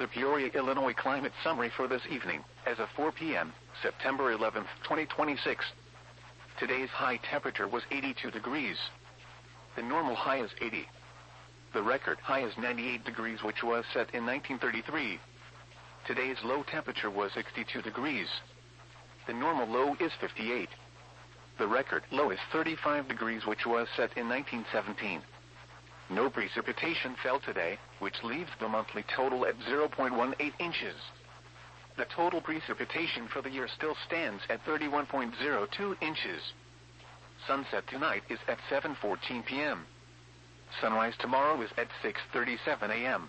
The Peoria, Illinois climate summary for this evening, as of 4 p.m., September 11, 2026. Today's high temperature was 82 degrees. The normal high is 80. The record high is 98 degrees, which was set in 1933. Today's low temperature was 62 degrees. The normal low is 58. The record low is 35 degrees, which was set in 1917. No precipitation fell today, which leaves the monthly total at 0.18 inches. The total precipitation for the year still stands at 31.02 inches. Sunset tonight is at 7:14 p.m. Sunrise tomorrow is at 6:37 a.m.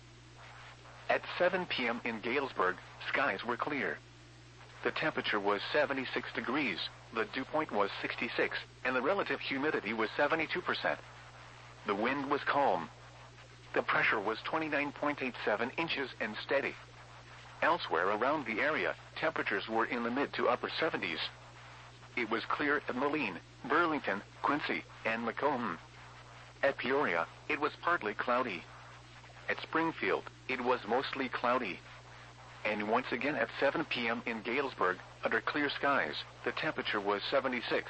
At 7 p.m. in Galesburg, skies were clear. The temperature was 76 degrees, the dew point was 66, and the relative humidity was 72%. The wind was calm. The pressure was 29.87 inches and steady. Elsewhere around the area, temperatures were in the mid to upper 70s. It was clear at Moline, Burlington, Quincy, and Macomb. At Peoria, it was partly cloudy. At Springfield, it was mostly cloudy. And once again at 7 p.m. in Galesburg, under clear skies, the temperature was 76.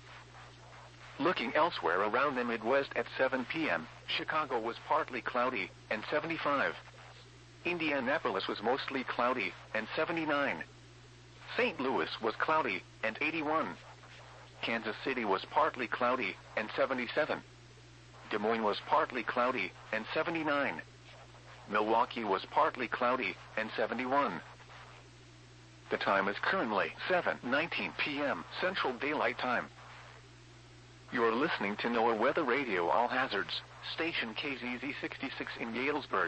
Looking elsewhere around the Midwest at 7 p.m., Chicago was partly cloudy, and 75. Indianapolis was mostly cloudy, and 79. St. Louis was cloudy, and 81. Kansas City was partly cloudy, and 77. Des Moines was partly cloudy, and 79. Milwaukee was partly cloudy, and 71. The time is currently 7:19 p.m. Central Daylight Time. You're listening to NOAA Weather Radio All Hazards, station KZZ 66 in Galesburg.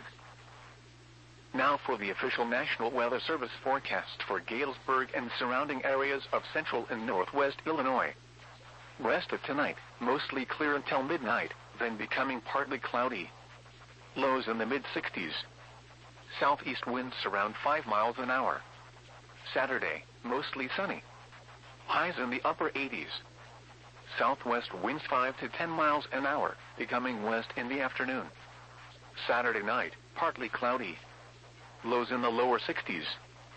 Now for the official National Weather Service forecast for Galesburg and surrounding areas of central and northwest Illinois. Rest of tonight, mostly clear until midnight, then becoming partly cloudy. Lows in the mid-60s. Southeast winds around 5 miles an hour. Saturday, mostly sunny. Highs in the upper 80s. Southwest winds 5 to 10 miles an hour, becoming west in the afternoon. Saturday night, partly cloudy. Lows in the lower 60s.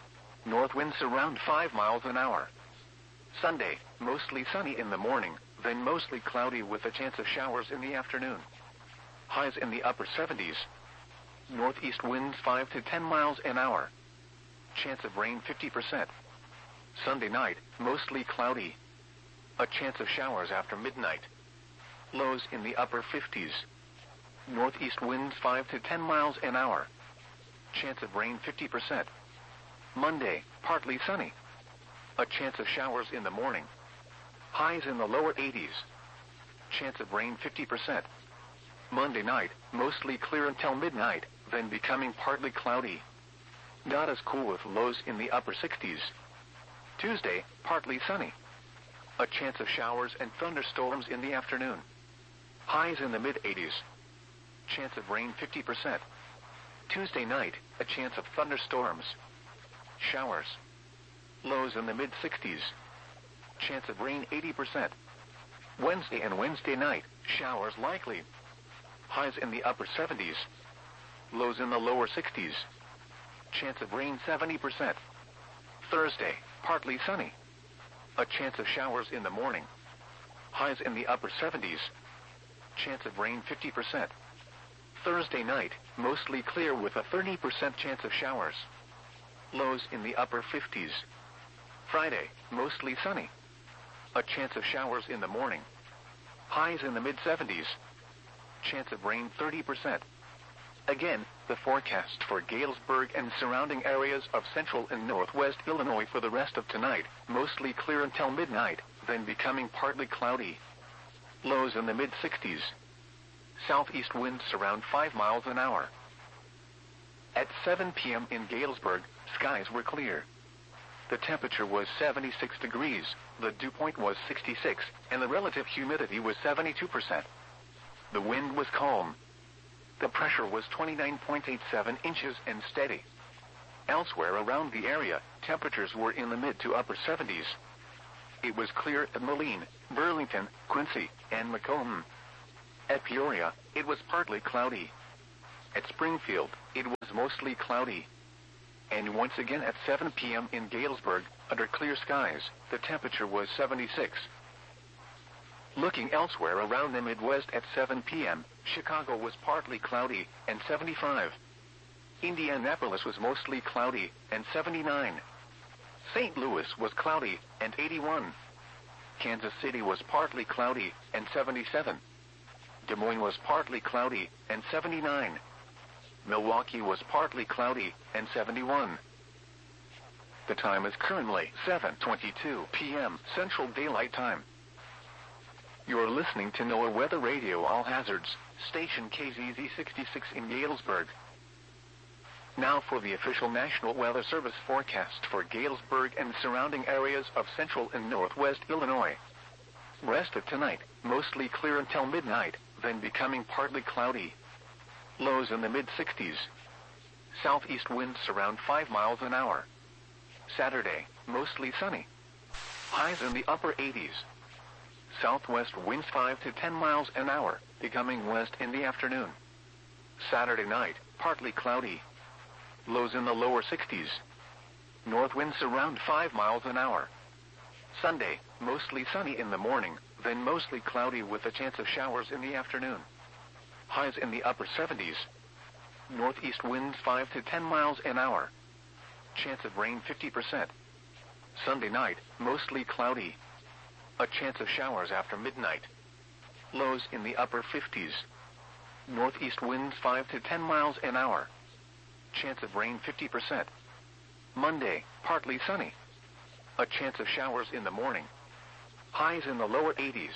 North winds around 5 miles an hour. Sunday, mostly sunny in the morning, then mostly cloudy with a chance of showers in the afternoon. Highs in the upper 70s. Northeast winds 5 to 10 miles an hour. Chance of rain 50%. Sunday night, mostly cloudy. A chance of showers after midnight. Lows in the upper 50s. Northeast winds 5 to 10 miles an hour. Chance of rain 50%. Monday, partly sunny. A chance of showers in the morning. Highs in the lower 80s. Chance of rain 50%. Monday night, mostly clear until midnight, then becoming partly cloudy. Not as cool with lows in the upper 60s. Tuesday, partly sunny. A chance of showers and thunderstorms in the afternoon. Highs in the mid-80s. Chance of rain 50%. Tuesday night, a chance of thunderstorms. Showers. Lows in the mid-60s. Chance of rain 80%. Wednesday and Wednesday night, showers likely. Highs in the upper 70s. Lows in the lower 60s. Chance of rain 70%. Thursday, partly sunny. A chance of showers in the morning. Highs in the upper 70s. Chance of rain 50%. Thursday night, mostly clear with a 30% chance of showers. Lows in the upper 50s. Friday, mostly sunny. A chance of showers in the morning. Highs in the mid-70s. Chance of rain 30%. Again, the forecast for Galesburg and surrounding areas of central and northwest Illinois for the rest of tonight, mostly clear until midnight, then becoming partly cloudy. Lows in the mid-60s. Southeast winds around 5 miles an hour. At 7 p.m. in Galesburg, skies were clear. The temperature was 76 degrees, the dew point was 66, and the relative humidity was 72%. The wind was calm. The pressure was 29.87 inches and steady. Elsewhere around the area, temperatures were in the mid to upper 70s. It was clear at Moline, Burlington, Quincy, and Macomb. At Peoria, it was partly cloudy. At Springfield, it was mostly cloudy. And once again at 7 p.m. in Galesburg, under clear skies, the temperature was 76. Looking elsewhere around the Midwest at 7 p.m., Chicago was partly cloudy and 75. Indianapolis was mostly cloudy and 79. St. Louis was cloudy and 81. Kansas City was partly cloudy and 77. Des Moines was partly cloudy and 79. Milwaukee was partly cloudy and 71. The time is currently 7:22 p.m. Central Daylight Time. You are listening to NOAA Weather Radio All Hazards, station KZZ 66 in Galesburg. Now for the official National Weather Service forecast for Galesburg and surrounding areas of central and northwest Illinois. Rest of tonight, mostly clear until midnight, then becoming partly cloudy. Lows in the mid-60s. Southeast winds around 5 miles an hour. Saturday, mostly sunny. Highs in the upper 80s. Southwest winds 5 to 10 miles an hour, becoming west in the afternoon. Saturday night, partly cloudy. Lows in the lower 60s. North winds around 5 miles an hour. Sunday, mostly sunny in the morning, then mostly cloudy with a chance of showers in the afternoon. Highs in the upper 70s. Northeast winds 5 to 10 miles an hour. Chance of rain 50%. Sunday night, mostly cloudy. A chance of showers after midnight. Lows in the upper 50s. Northeast winds 5 to 10 miles an hour. Chance of rain 50%. Monday, partly sunny. A chance of showers in the morning. Highs in the lower 80s.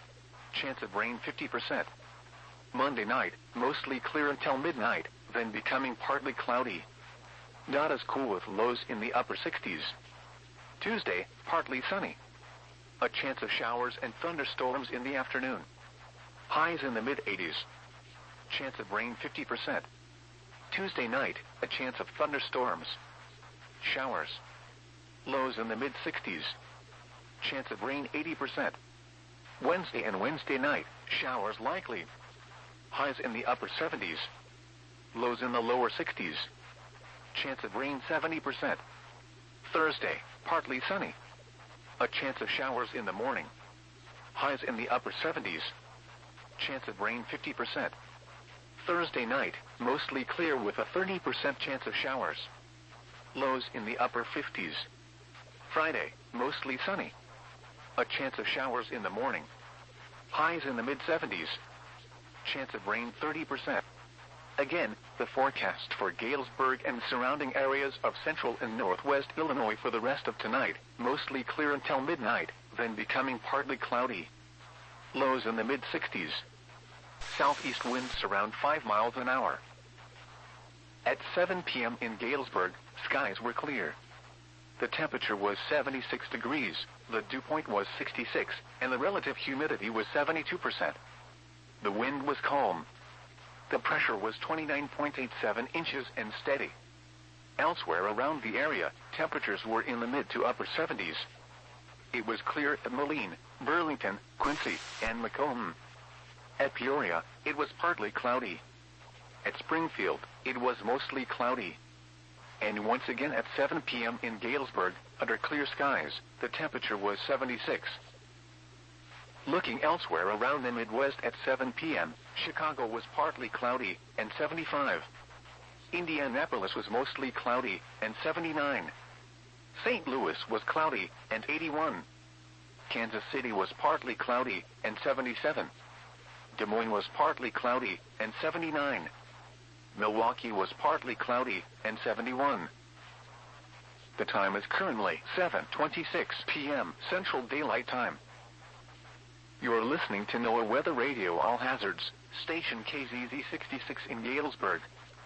Chance of rain 50%. Monday night, mostly clear until midnight, then becoming partly cloudy. Not as cool with lows in the upper 60s. Tuesday, partly sunny. A chance of showers and thunderstorms in the afternoon. Highs in the mid-80s. Chance of rain 50%. Tuesday night, a chance of thunderstorms. Showers. Lows in the mid-60s. Chance of rain 80%. Wednesday and Wednesday night, showers likely. Highs in the upper 70s. Lows in the lower 60s. Chance of rain 70%. Thursday, partly sunny. A chance of showers in the morning. Highs in the upper 70s. Chance of rain 50%. Thursday night, mostly clear with a 30% chance of showers. Lows in the upper 50s. Friday, mostly sunny. A chance of showers in the morning. Highs in the mid-70s. Chance of rain 30%. Again, the forecast for Galesburg and surrounding areas of central and northwest Illinois for the rest of tonight, mostly clear until midnight, then becoming partly cloudy. Lows in the mid-60s. Southeast winds around 5 miles an hour. At 7 p.m. in Galesburg, skies were clear. The temperature was 76 degrees, the dew point was 66, and the relative humidity was 72%. The wind was calm. The pressure was 29.87 inches and steady. Elsewhere around the area, temperatures were in the mid to upper 70s. It was clear at Moline, Burlington, Quincy, and Macomb. At Peoria, it was partly cloudy. At Springfield, it was mostly cloudy. And once again at 7 p.m. in Galesburg, under clear skies, the temperature was 76. Looking elsewhere around the Midwest at 7 p.m., Chicago was partly cloudy and 75. Indianapolis was mostly cloudy and 79. St. Louis was cloudy and 81. Kansas City was partly cloudy and 77. Des Moines was partly cloudy and 79. Milwaukee was partly cloudy and 71. The time is currently 7:26 p.m. Central Daylight Time. You are listening to NOAA Weather Radio All Hazards, station KZZ 66 in Galesburg.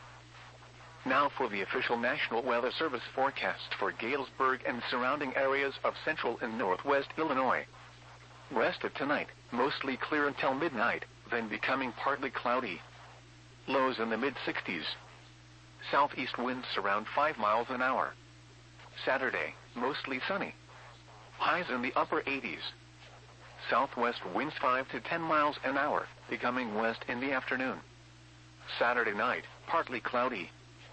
Now for the official National Weather Service forecast for Galesburg and surrounding areas of central and northwest Illinois. Rest of tonight, mostly clear until midnight, then becoming partly cloudy. Lows in the mid-60s. Southeast winds around 5 miles an hour. Saturday, mostly sunny. Highs in the upper 80s. Southwest winds 5 to 10 miles an hour, becoming west in the afternoon. Saturday night, partly cloudy.